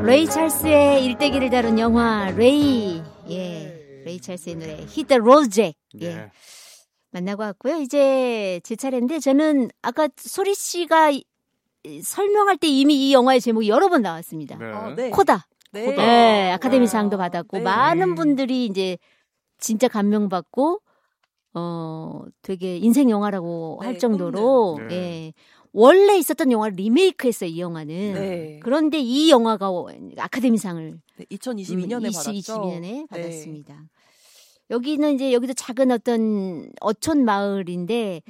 레이 찰스의 일대기를 다룬 영화 레이. 예. 레이 찰스의 노래 Hit the Road Jack. 예. 네. 만나고 왔고요. 이제 제 차례인데 저는 아까 소리 씨가 설명할 때 이미 이 영화의 제목이 여러 번 나왔습니다. 네. 네. 코다. 네. 네, 아카데미상도 받았고 네. 많은 분들이 이제 진짜 감명받고 되게 인생 영화라고 네, 할 정도로 꼽는. 네. 예. 원래 있었던 영화를 리메이크했어요, 이 영화는. 네. 그런데 이 영화가 아카데미상을 네, 2022년에 받았죠. 2022년에 받았습니다. 여기는 이제 여기도 작은 어떤 어촌 마을인데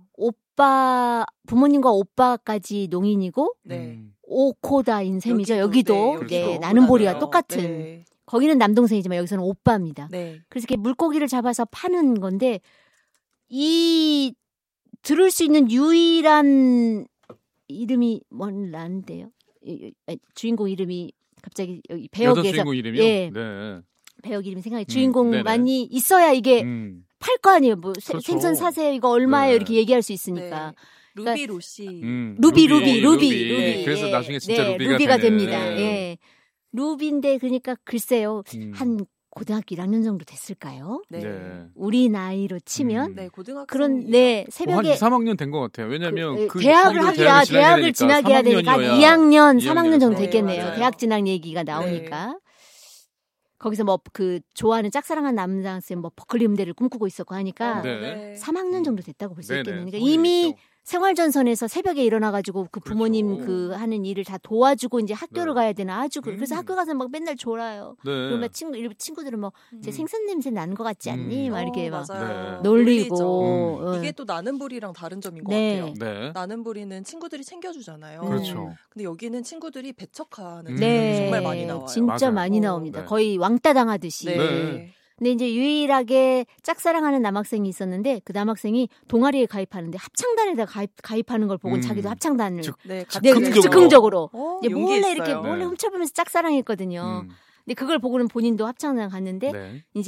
부모님과 오빠까지 농인이고 네. 오코다인 셈이죠. 여기도, 여기도 네, 네, 여기도 나는 보리와 오코다네요. 똑같은. 네. 거기는 남동생이지만 여기서는 오빠입니다. 네. 그래서 이렇게 물고기를 잡아서 파는 건데 이 들을 수 있는 유일한 이름이 뭔란데요. 주인공 이름이 갑자기 여기 배역에서 여자 주인공 이름이요? 예, 네. 배역 이름이 생각이 주인공만이 네네. 있어야 이게 팔 거 아니에요. 뭐 그렇죠. 생선 사세요. 이거 얼마예요? 네. 이렇게 얘기할 수 있으니까. 네. 루비 로시. 루비. 네. 그래서 예. 나중에 진짜 네, 루비가 되네. 됩니다. 네. 예. 루비인데 그러니까 글쎄요. 한 고등학교 1학년 정도 됐을까요? 네. 네. 우리 나이로 치면 네, 고등학생. 그런 네 한 새벽에 2, 3학년 된 것 같아요. 왜냐면 대학을 진학해야 되니까 2학년, 3학년 정도 네, 됐겠네요. 맞아요. 대학 진학 얘기가 나오니까. 거기서 뭐 그 좋아하는 짝사랑한 남자한테 뭐 버클리 음대를 꿈꾸고 있었고 하니까 네. 3학년 정도 됐다고 볼 수 네네. 있겠네요. 그러니까 이미 생활전선에서 새벽에 일어나가지고 그 부모님 그렇죠. 그 하는 일을 다 도와주고 이제 학교를 네. 가야 되나 아주 그래서 학교 가서 막 맨날 졸아요. 네. 그러면 친구들은 뭐 제 생선 냄새 나는 것 같지 않니? 막 이렇게 막 맞아요. 놀리고 이게 또 나는 부리랑 다른 점인 것 네. 같아요. 네. 나는 부리는 친구들이 챙겨주잖아요. 그렇죠. 근데 여기는 친구들이 배척하는 네, 장면이 정말 많이 나와요. 진짜 맞아요. 많이 나옵니다. 네. 거의 왕따 당하듯이. 네. 네. 근데 이제 유일하게 짝사랑하는 남학생이 있었는데 그 남학생이 동아리에 가입하는데 합창단에다 가입하는 걸 보고 자기도 합창단을 네, 즉흥적으로 이제 용기 몰래 있어요. 이렇게 몰래 네. 훔쳐보면서 짝사랑했거든요. 근데 그걸 보고는 본인도 합창단 갔는데 네. 이제